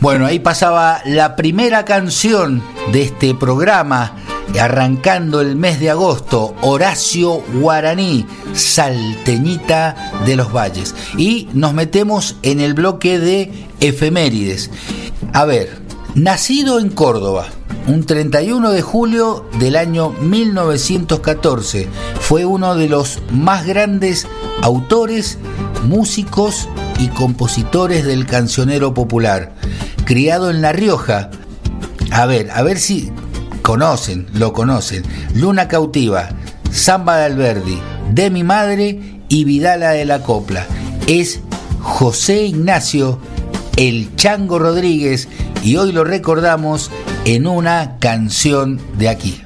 Bueno, ahí pasaba la primera canción de este programa, arrancando el mes de agosto, Horacio Guaraní, Salteñita de los Valles. Y nos metemos en el bloque de efemérides. A ver, nacido en Córdoba, un 31 de julio del año 1914, fue uno de los más grandes autores, músicos y compositores del cancionero popular. Criado en La Rioja, a ver si lo conocen. Luna Cautiva, Samba de Alberdi, De mi madre y Vidala de la Copla. Es José Ignacio El Chango Rodríguez y hoy lo recordamos en una canción de aquí.